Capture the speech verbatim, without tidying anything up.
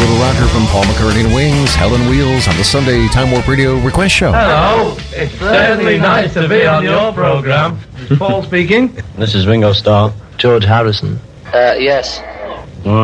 little Roger from Paul McCartney and Wings, Helen Wheels on the Sunday Time Warp Radio Request Show. Hello, it's certainly nice to be on your program. This is Paul speaking. This is Ringo Starr. George Harrison. Uh, yes.